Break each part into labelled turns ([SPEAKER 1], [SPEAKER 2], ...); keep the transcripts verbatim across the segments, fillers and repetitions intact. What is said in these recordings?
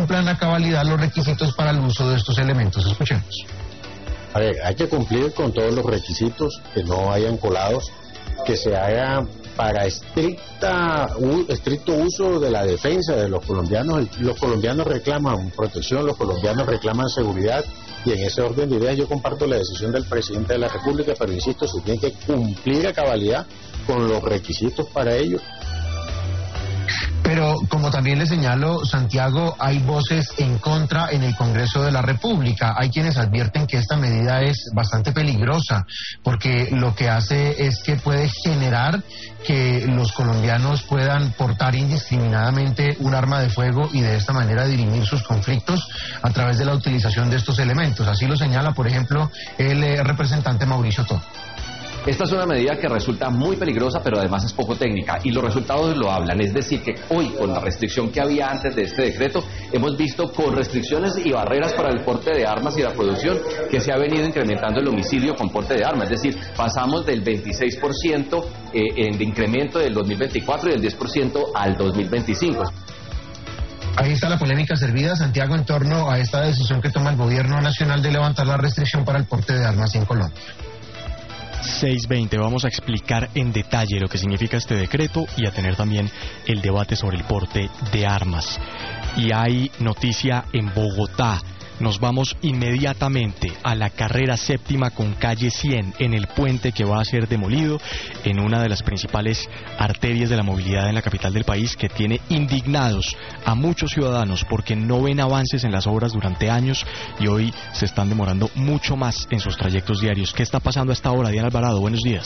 [SPEAKER 1] cumplan a cabalidad los requisitos para el uso de estos elementos. Escuchemos.
[SPEAKER 2] A ver, hay que cumplir con todos los requisitos, que no hayan colados, que se haga para estricta u, estricto uso de la defensa de los colombianos. Los colombianos reclaman protección, los colombianos reclaman seguridad, y en ese orden de ideas yo comparto la decisión del presidente de la República, pero insisto, se tiene que cumplir a cabalidad con los requisitos para ello.
[SPEAKER 1] Pero, como también le señalo, Santiago, hay voces en contra en el Congreso de la República. Hay quienes advierten que esta medida es bastante peligrosa, porque lo que hace es que puede generar que los colombianos puedan portar indiscriminadamente un arma de fuego y de esta manera dirimir sus conflictos a través de la utilización de estos elementos. Así lo señala, por ejemplo, el eh, representante Mauricio Toro.
[SPEAKER 3] Esta es una medida que resulta muy peligrosa, pero además es poco técnica, y los resultados lo hablan. Es decir, que hoy, con la restricción que había antes de este decreto, hemos visto con restricciones y barreras para el porte de armas y la producción, que se ha venido incrementando el homicidio con porte de armas. Es decir, pasamos del veintiséis por ciento eh, en de incremento del dos mil veinticuatro y del diez por ciento al dos mil veinticinco.
[SPEAKER 1] Ahí está la polémica servida, Santiago, en torno a esta decisión que toma el gobierno nacional de levantar la restricción para el porte de armas en Colombia.
[SPEAKER 4] seis veinte, vamos a explicar en detalle lo que significa este decreto y a tener también el debate sobre el porte de armas. Y hay noticia en Bogotá. Nos vamos inmediatamente a la carrera séptima con calle cien, en el puente que va a ser demolido en una de las principales arterias de la movilidad en la capital del país, que tiene indignados a muchos ciudadanos porque no ven avances en las obras durante años y hoy se están demorando mucho más en sus trayectos diarios. ¿Qué está pasando a esta hora? Diana Alvarado, buenos días.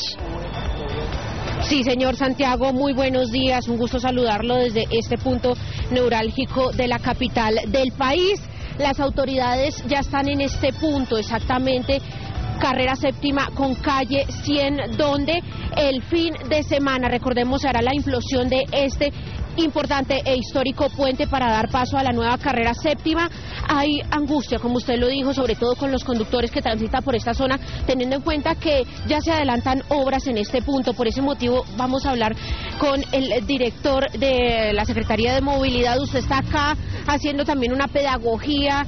[SPEAKER 5] Sí, señor Santiago, muy buenos días. Un gusto saludarlo desde este punto neurálgico de la capital del país. Las autoridades ya están en este punto, exactamente, carrera séptima con calle cien, donde el fin de semana, recordemos, se hará la implosión de este importante e histórico puente para dar paso a la nueva carrera séptima. Hay angustia, como usted lo dijo, sobre todo con los conductores que transitan por esta zona, teniendo en cuenta que ya se adelantan obras en este punto. Por ese motivo vamos a hablar con el director de la Secretaría de Movilidad. Usted está acá haciendo también una pedagogía.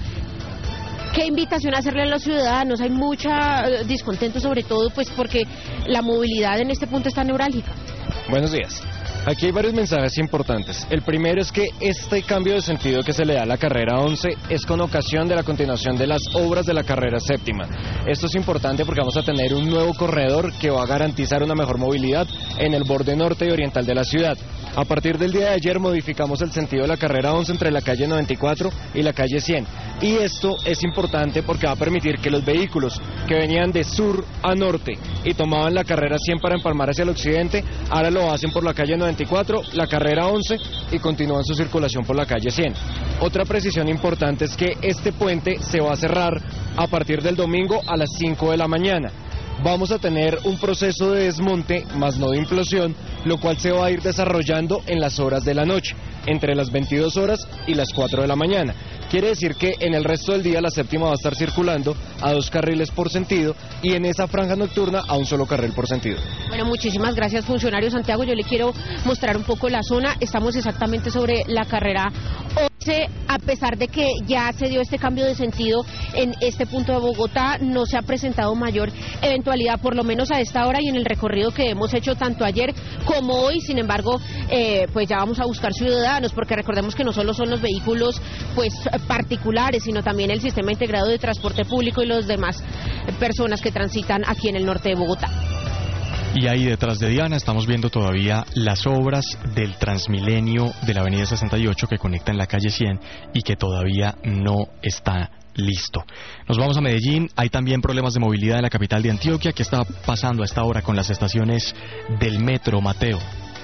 [SPEAKER 5] ¿Qué invitación hacerle a los ciudadanos? Hay mucha eh, descontento, sobre todo pues porque la movilidad en este punto está neurálgica.
[SPEAKER 6] Buenos días. Aquí hay varios mensajes importantes. El primero es que este cambio de sentido que se le da a la carrera once es con ocasión de la continuación de las obras de la carrera séptima. Esto es importante porque vamos a tener un nuevo corredor que va a garantizar una mejor movilidad en el borde norte y oriental de la ciudad. A partir del día de ayer modificamos el sentido de la carrera once entre la calle noventa y cuatro y la calle cien. Y esto es importante porque va a permitir que los vehículos que venían de sur a norte y tomaban la carrera cien para empalmar hacia el occidente, ahora lo hacen por la calle noventa y cuatro, la carrera once y continúan su circulación por la calle cien. Otra precisión importante es que este puente se va a cerrar a partir del domingo a las cinco de la mañana. Vamos a tener un proceso de desmonte, más no de implosión, lo cual se va a ir desarrollando en las horas de la noche, entre las veintidós horas y las cuatro de la mañana. Quiere decir que en el resto del día la séptima va a estar circulando a dos carriles por sentido y en esa franja nocturna a un solo carril por sentido.
[SPEAKER 5] Bueno, muchísimas gracias, funcionario Santiago. Yo le quiero mostrar un poco la zona. Estamos exactamente sobre la carrera once. A pesar de que ya se dio este cambio de sentido en este punto de Bogotá, no se ha presentado mayor eventualidad, por lo menos a esta hora y en el recorrido que hemos hecho tanto ayer como hoy. Sin embargo, eh, pues ya vamos a buscar ciudadanos, porque recordemos que no solo son los vehículos pues particulares, sino también el sistema integrado de transporte público y los demás personas que transitan aquí en el norte de Bogotá.
[SPEAKER 4] Y ahí detrás de Diana estamos viendo todavía las obras del Transmilenio de la avenida sesenta y ocho que conecta en la calle cien y que todavía no está listo. Nos vamos a Medellín. Hay también problemas de movilidad en la capital de Antioquia. ¿Qué está pasando a esta hora con las estaciones del metro, Mateo?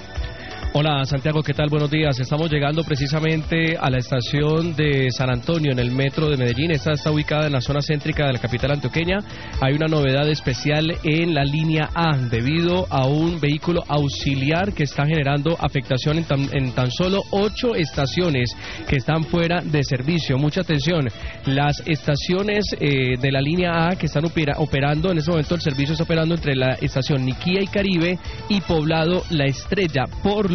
[SPEAKER 7] Hola Santiago, ¿qué tal? Buenos días. Estamos llegando precisamente a la estación de San Antonio en el metro de Medellín. Esta está ubicada en la zona céntrica de la capital antioqueña. Hay una novedad especial en la línea A debido a un vehículo auxiliar que está generando afectación en tan, en tan solo ocho estaciones que están fuera de servicio. Mucha atención, las estaciones eh, de la línea A que están opera, operando, en este momento el servicio está operando entre la estación Niquía y Caribe y Poblado La Estrella. Por lo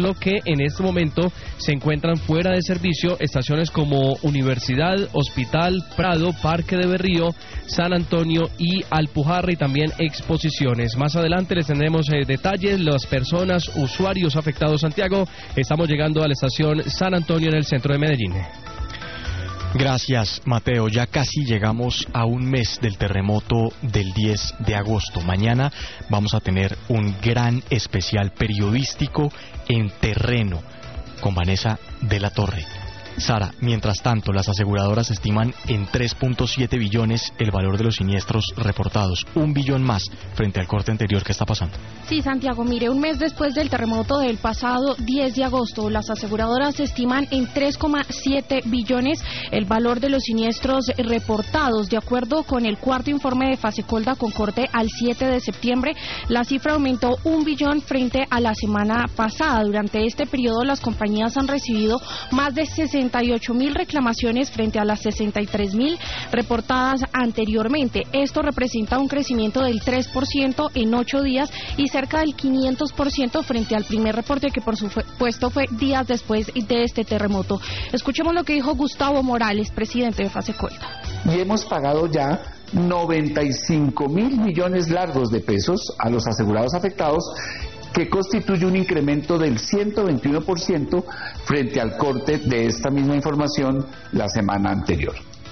[SPEAKER 7] lo que en este momento se encuentran fuera de servicio estaciones como Universidad, Hospital, Prado, Parque de Berrío, San Antonio y Alpujarra, y también exposiciones. Más adelante les tendremos eh, detalles, las personas, usuarios afectados. Santiago, estamos llegando a la estación San Antonio en el centro de Medellín.
[SPEAKER 4] Gracias, Mateo. Ya casi llegamos a un mes del terremoto del diez de agosto. Mañana vamos a tener un gran especial periodístico en terreno con Vanessa de la Torre. Sara, mientras tanto, las aseguradoras estiman en tres punto siete billones el valor de los siniestros reportados, un billón más frente al corte anterior. ¿Qué está pasando?
[SPEAKER 8] Sí, Santiago, mire, un mes después del terremoto del pasado diez de agosto, las aseguradoras estiman en tres coma siete billones el valor de los siniestros reportados. De acuerdo con el cuarto informe de Fasecolda con corte al siete de septiembre, la cifra aumentó un billón frente a la semana pasada. Durante este periodo, las compañías han recibido más de sesenta y ocho mil reclamaciones frente a las sesenta y tres mil reportadas anteriormente. Esto representa un crecimiento del tres por ciento en ocho días y cerca del quinientos por ciento frente al primer reporte, que por supuesto fue días después de este terremoto. Escuchemos lo que dijo Gustavo Morales, presidente de Fasecolda.
[SPEAKER 9] Y hemos pagado ya noventa y cinco mil millones largos de pesos a los asegurados afectados, que constituye un incremento del ciento veintiuno por ciento frente al corte de esta misma información la semana anterior.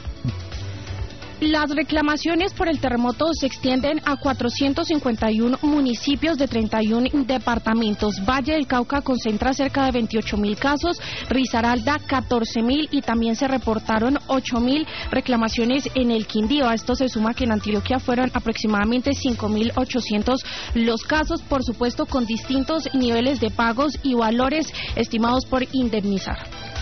[SPEAKER 8] Las reclamaciones por el terremoto se extienden a cuatrocientos cincuenta y uno municipios de treinta y uno departamentos. Valle del Cauca concentra cerca de veintiocho mil casos, Risaralda catorce mil y también se reportaron ocho mil reclamaciones en el Quindío. A esto se suma que en Antioquia fueron aproximadamente cinco mil ochocientos los casos, por supuesto con distintos niveles de pagos y valores estimados por indemnizar.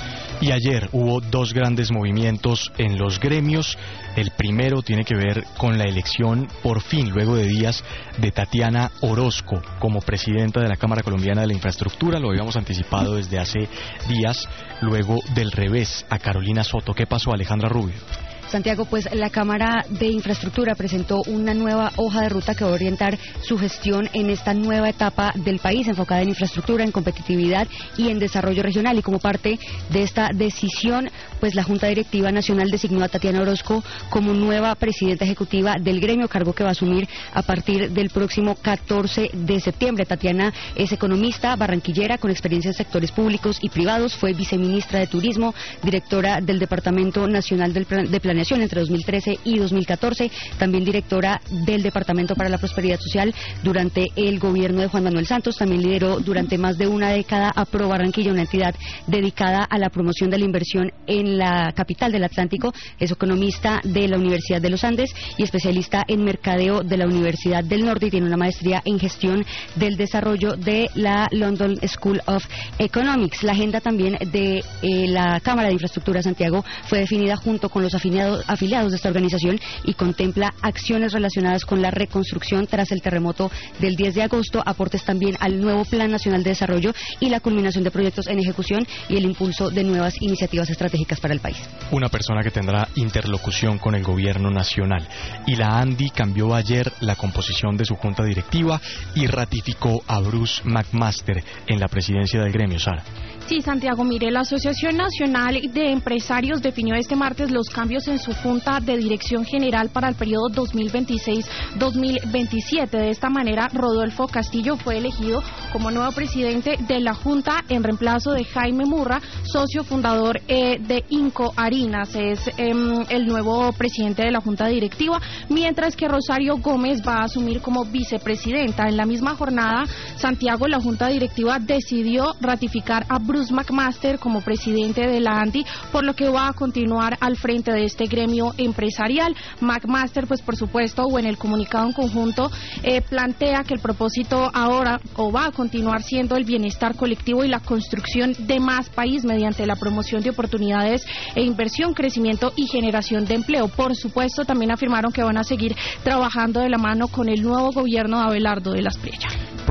[SPEAKER 4] Y ayer hubo dos grandes movimientos en los gremios. El primero tiene que ver con la elección, por fin, luego de días, de Tatiana Orozco como presidenta de la Cámara Colombiana de la Infraestructura. Lo habíamos anticipado desde hace días, luego del revés a Carolina Soto. ¿Qué pasó, Alejandra Rubio?
[SPEAKER 10] Santiago, pues la Cámara de Infraestructura presentó una nueva hoja de ruta que va a orientar su gestión en esta nueva etapa del país, enfocada en infraestructura, en competitividad y en desarrollo regional. Y como parte de esta decisión, pues la Junta Directiva Nacional designó a Tatiana Orozco como nueva presidenta ejecutiva del gremio, cargo que va a asumir a partir del próximo catorce de septiembre. Tatiana es economista barranquillera con experiencia en sectores públicos y privados, fue viceministra de Turismo, directora del Departamento Nacional del Plan de Planeación entre dos mil trece y dos mil catorce, también directora del Departamento para la Prosperidad Social durante el gobierno de Juan Manuel Santos. También lideró durante más de una década a Pro Barranquilla, una entidad dedicada a la promoción de la inversión en la capital del Atlántico. Es economista de la Universidad de los Andes y especialista en mercadeo de la Universidad del Norte, y tiene una maestría en gestión del desarrollo de la London School of Economics. La agenda también de eh, la Cámara de Infraestructura Santiago fue definida junto con los afiliados afiliados de esta organización y contempla acciones relacionadas con la reconstrucción tras el terremoto del diez de agosto, aportes también al nuevo Plan Nacional de Desarrollo y la culminación de proyectos en ejecución y el impulso de nuevas iniciativas estratégicas para el país.
[SPEAKER 4] Una persona que tendrá interlocución con el gobierno nacional. Y la ANDI cambió ayer la composición de su junta directiva y ratificó a Bruce McMaster en la presidencia del gremio. Sara.
[SPEAKER 8] Sí, Santiago, mire, la Asociación Nacional de Empresarios definió este martes los cambios en su Junta de Dirección General para el periodo dos mil veintiséis dos mil veintisiete. De esta manera, Rodolfo Castillo fue elegido como nuevo presidente de la Junta en reemplazo de Jaime Murra, socio fundador eh, de Inco Harinas. Es eh, el nuevo presidente de la Junta Directiva, mientras que Rosario Gómez va a asumir como vicepresidenta. En la misma jornada, Santiago, la Junta Directiva decidió ratificar a Bruce McMaster como presidente de la ANDI, por lo que va a continuar al frente de este gremio empresarial. McMaster, pues por supuesto, o en el comunicado en conjunto, eh, plantea que el propósito ahora o va a continuar siendo el bienestar colectivo y la construcción de más país mediante la promoción de oportunidades e inversión, crecimiento y generación de empleo. Por supuesto, también afirmaron que van a seguir trabajando de la mano con el nuevo gobierno de Abelardo de las Priecha.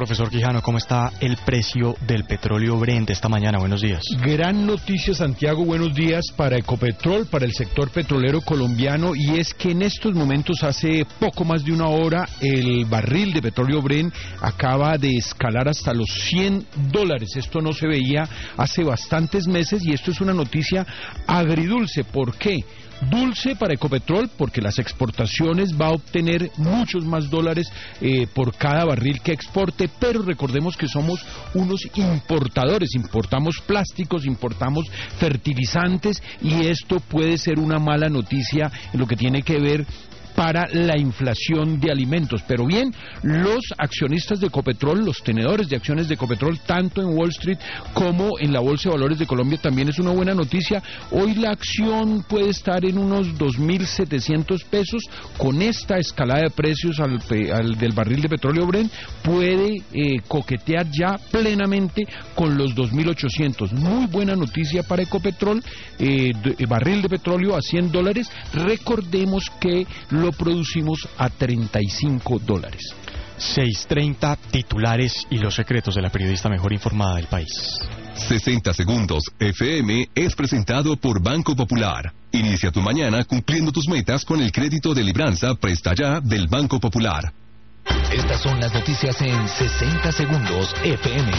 [SPEAKER 4] Profesor Quijano, ¿cómo está el precio del petróleo Brent esta mañana? Buenos días.
[SPEAKER 11] Gran noticia, Santiago, buenos días para Ecopetrol, para el sector petrolero colombiano, y es que en estos momentos, hace poco más de una hora, el barril de petróleo Brent acaba de escalar hasta los cien dólares. Esto no se veía hace bastantes meses y esto es una noticia agridulce. ¿Por qué? Dulce para Ecopetrol porque las exportaciones va a obtener muchos más dólares eh, por cada barril que exporte, pero recordemos que somos unos importadores, importamos plásticos, importamos fertilizantes y esto puede ser una mala noticia en lo que tiene que ver para la inflación de alimentos. Pero bien, los accionistas de Ecopetrol, los tenedores de acciones de Ecopetrol, tanto en Wall Street como en la Bolsa de Valores de Colombia, también es una buena noticia. Hoy la acción puede estar en unos dos mil setecientos pesos. Con esta escalada de precios al, al del barril de petróleo Brent, puede eh, coquetear ya plenamente con los dos mil ochocientos. Muy buena noticia para Ecopetrol, eh, de, barril de petróleo a cien dólares. Recordemos que lo producimos a treinta y cinco dólares.
[SPEAKER 4] seis treinta, titulares y los secretos de la periodista mejor informada del país.
[SPEAKER 12] sesenta segundos F M es presentado por Banco Popular. Inicia tu mañana cumpliendo tus metas con el crédito de libranza Presta Ya del Banco Popular.
[SPEAKER 13] Estas son las noticias en sesenta segundos F M.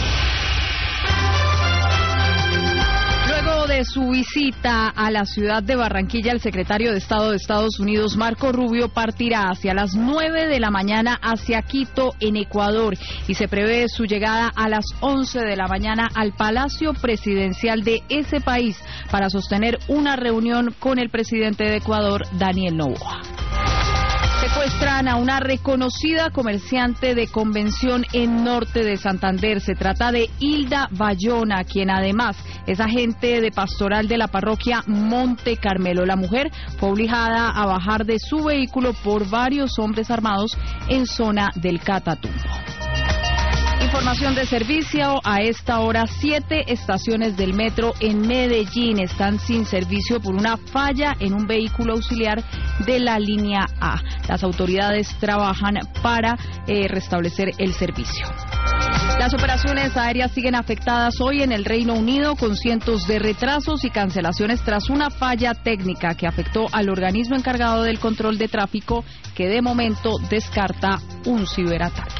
[SPEAKER 14] De su visita a la ciudad de Barranquilla, el secretario de Estado de Estados Unidos, Marco Rubio, partirá hacia las nueve de la mañana hacia Quito, en Ecuador, y se prevé su llegada a las once de la mañana al Palacio Presidencial de ese país para sostener una reunión con el presidente de Ecuador, Daniel Noboa. Secuestran a una reconocida comerciante de convención en norte de Santander. Se trata de Hilda Bayona, quien además es agente de pastoral de la parroquia Monte Carmelo. La mujer fue obligada a bajar de su vehículo por varios hombres armados en zona del Catatumbo. Información de servicio, a esta hora siete estaciones del metro en Medellín están sin servicio por una falla en un vehículo auxiliar de la línea A. Las autoridades trabajan para eh, restablecer el servicio. Las operaciones aéreas siguen afectadas hoy en el Reino Unido con cientos de retrasos y cancelaciones tras una falla técnica que afectó al organismo encargado del control de tráfico, que de momento descarta un ciberataque.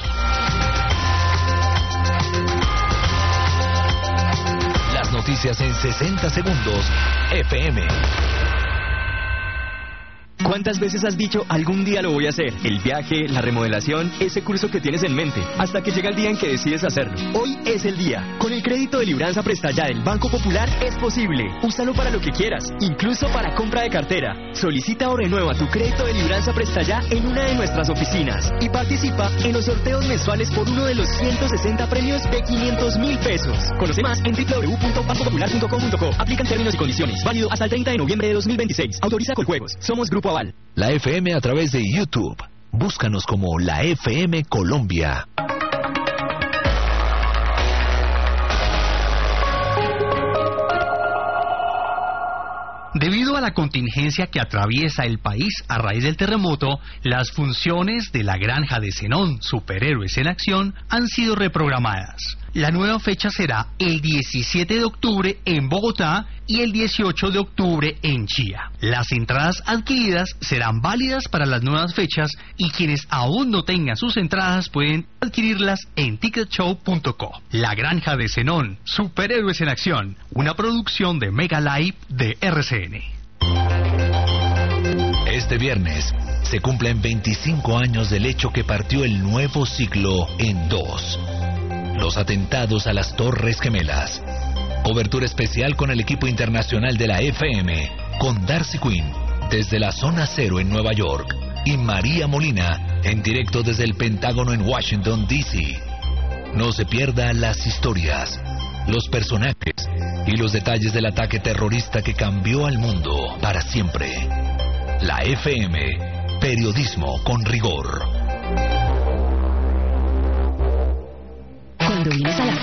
[SPEAKER 13] Noticias en sesenta segundos F M.
[SPEAKER 15] ¿Cuántas veces has dicho algún día lo voy a hacer? El viaje, la remodelación, ese curso que tienes en mente, hasta que llega el día en que decides hacerlo. Hoy es el día. Con el crédito de libranza Presta Ya del Banco Popular es posible. Úsalo para lo que quieras, incluso para compra de cartera. Solicita o renueva tu crédito de libranza Presta Ya en una de nuestras oficinas y participa en los sorteos mensuales por uno de los ciento sesenta premios de quinientos mil pesos. Conoce más en w w w punto banco popular punto com punto co. Aplican términos y condiciones. Válido hasta el treinta de noviembre de dos mil veintiséis. Autoriza Coljuegos. Somos Grupo Aval.
[SPEAKER 13] La F M a través de YouTube. Búscanos como la F M Colombia.
[SPEAKER 16] Debido a la contingencia que atraviesa el país a raíz del terremoto, las funciones de la Granja de Zenón, Superhéroes en Acción, han sido reprogramadas. La nueva fecha será el diecisiete de octubre en Bogotá y el dieciocho de octubre en Chía. Las entradas adquiridas serán válidas para las nuevas fechas y quienes aún no tengan sus entradas pueden adquirirlas en ticket show punto co. La Granja de Zenón, Superhéroes en Acción, una producción de Mega Live de R C N.
[SPEAKER 13] Este viernes se cumplen veinticinco años del hecho que partió el nuevo siglo en dos. Los atentados a las Torres Gemelas. Cobertura especial con el equipo internacional de la F M, con Darcy Quinn desde la Zona Cero en Nueva York y María Molina en directo desde el Pentágono en Washington, D C. No se pierda las historias, los personajes y los detalles del ataque terrorista que cambió al mundo para siempre. La F M, periodismo con rigor.
[SPEAKER 10] Cuando vienes a la